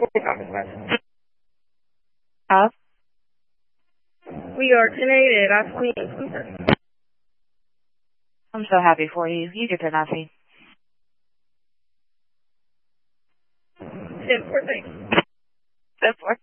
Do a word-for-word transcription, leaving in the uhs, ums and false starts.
recording conference. Huh? We are ten eight at Ice Queen. I'm so happy for you. You get to nothing. ten fourteen. ten fourteen.